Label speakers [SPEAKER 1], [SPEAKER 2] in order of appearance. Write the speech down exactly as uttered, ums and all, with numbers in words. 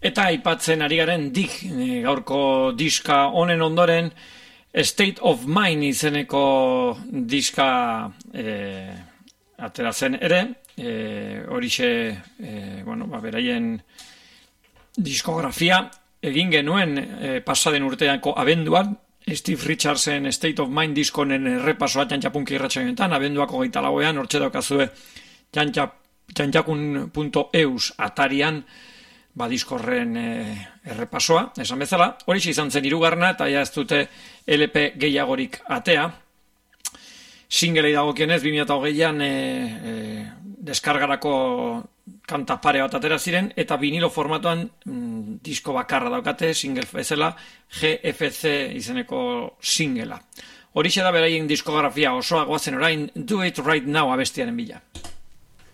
[SPEAKER 1] Eta aipatzen ari garen Dig, gaurko diska honen ondoren, State of Mind izeneko diska e, atera zen ere, e, horixe, e, bueno, ba, beraien diskografia egin genuen e, pasaden urteako abenduan, Steve Richardsen State of Mind diskonen errepasoa txantxapunki irratsaioetan, abenduako hogeita lauean, hortxe daukazue txantxakun punto eus atarian, ba, diskorren e, errepasoa, esan bezala. Horixe izan zen hirugarrena eta ja ez dute L P gehiagorik atea. Singlei dagokienez, bi mila hogeian e, e, deskargarako kanta pare bat atera ziren, eta vinilo formatuan mm, disko bakarra daukate, single bezala, G F C izeneko singela. Horixe da beraien diskografia osoa, goazen orain Do It Right Now abestiaren bila.